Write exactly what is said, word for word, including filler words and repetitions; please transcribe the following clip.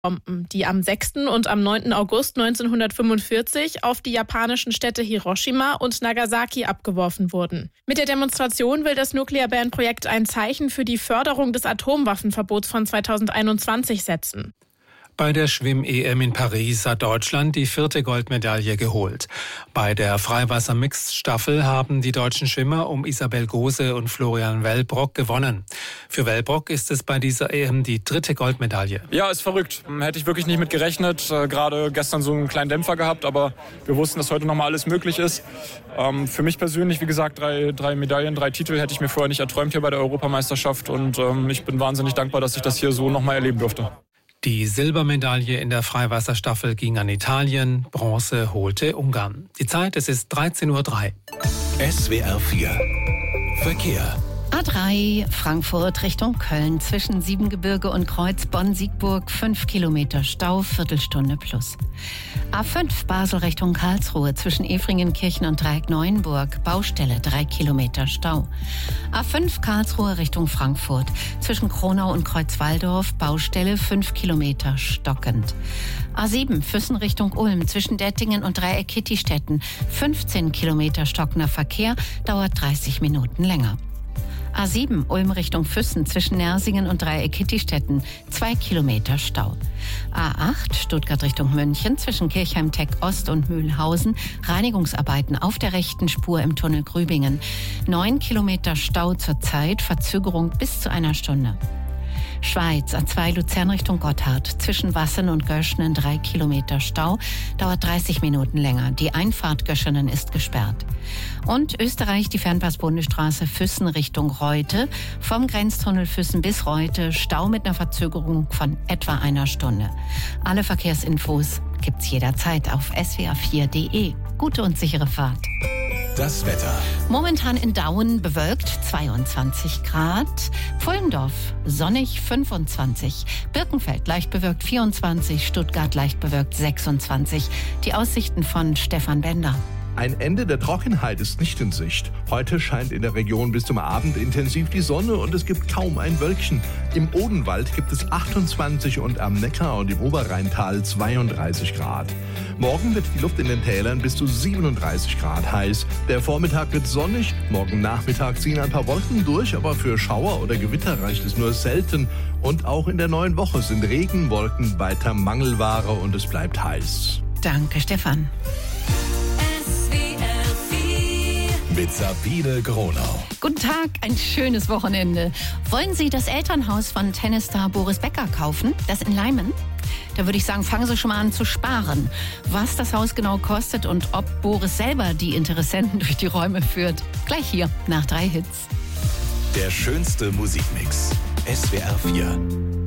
Bomben, die am sechsten und am neunten August neunzehnhundertfünfundvierzig auf die japanischen Städte Hiroshima und Nagasaki abgeworfen wurden. Mit der Demonstration will das Nuclear Ban-Projekt ein Zeichen für die Förderung des Atomwaffenverbots von zweitausendeinundzwanzig setzen. Bei der Schwimm-E M in Paris hat Deutschland die vierte Goldmedaille geholt. Bei der Freiwasser-Mixed-Staffel haben die deutschen Schwimmer um Isabel Gose und Florian Wellbrock gewonnen. Für Wellbrock ist es bei dieser E M die dritte Goldmedaille. Ja, ist verrückt. Hätte ich wirklich nicht mit gerechnet. Äh, gerade gestern so einen kleinen Dämpfer gehabt, aber wir wussten, dass heute nochmal alles möglich ist. Ähm, für mich persönlich, wie gesagt, drei, drei Medaillen, drei Titel hätte ich mir vorher nicht erträumt hier bei der Europameisterschaft. Und ähm, ich bin wahnsinnig dankbar, dass ich das hier so nochmal erleben durfte. Die Silbermedaille in der Freiwasserstaffel ging an Italien, Bronze holte Ungarn. Die Zeit, es ist dreizehn Uhr drei. S W R vier Verkehr. A drei Frankfurt Richtung Köln zwischen Siebengebirge und Kreuz Bonn-Siegburg fünf Kilometer Stau, Viertelstunde plus. A fünf Basel Richtung Karlsruhe zwischen Efringenkirchen und Dreieck-Neuenburg, Baustelle drei Kilometer Stau. A fünf Karlsruhe Richtung Frankfurt zwischen Kronau und Kreuzwaldorf, Baustelle fünf Kilometer stockend. A sieben Füssen Richtung Ulm zwischen Dettingen und Dreieck-Kittistetten fünfzehn Kilometer stockender Verkehr, dauert dreißig Minuten länger. A sieben Ulm Richtung Füssen zwischen Nersingen und Dreieck-Kittistetten, zwei Kilometer Stau. A acht Stuttgart Richtung München zwischen Kirchheim-Teck Ost und Mühlhausen, Reinigungsarbeiten auf der rechten Spur im Tunnel Grübingen. neun Kilometer Stau zurzeit, Verzögerung bis zu einer Stunde. Schweiz, A zwei Luzern Richtung Gotthard, zwischen Wassen und Göschenen drei Kilometer Stau, dauert dreißig Minuten länger. Die Einfahrt Göschenen ist gesperrt. Und Österreich, die Fernpass-Bundesstraße Füssen Richtung Reute, vom Grenztunnel Füssen bis Reute, Stau mit einer Verzögerung von etwa einer Stunde. Alle Verkehrsinfos gibt's jederzeit auf s w r vier punkt d e. Gute und sichere Fahrt. Das Wetter. Momentan in Dauen bewölkt zweiundzwanzig Grad, Pfullendorf sonnig fünfundzwanzig, Birkenfeld leicht bewölkt vierundzwanzig, Stuttgart leicht bewölkt sechsundzwanzig. Die Aussichten von Stefan Bender. Ein Ende der Trockenheit ist nicht in Sicht. Heute scheint in der Region bis zum Abend intensiv die Sonne und es gibt kaum ein Wölkchen. Im Odenwald gibt es achtundzwanzig und am Neckar und im Oberrheintal zweiunddreißig Grad. Morgen wird die Luft in den Tälern bis zu siebenunddreißig Grad heiß. Der Vormittag wird sonnig, morgen Nachmittag ziehen ein paar Wolken durch, aber für Schauer oder Gewitter reicht es nur selten. Und auch in der neuen Woche sind Regenwolken weiter Mangelware und es bleibt heiß. Danke, Stefan. Mit Sabine Gronau. Guten Tag, ein schönes Wochenende. Wollen Sie das Elternhaus von Tennisstar Boris Becker kaufen, das in Leimen? Da würde ich sagen, fangen Sie schon mal an zu sparen. Was das Haus genau kostet und ob Boris selber die Interessenten durch die Räume führt. Gleich hier, nach drei Hits. Der schönste Musikmix. S W R vier.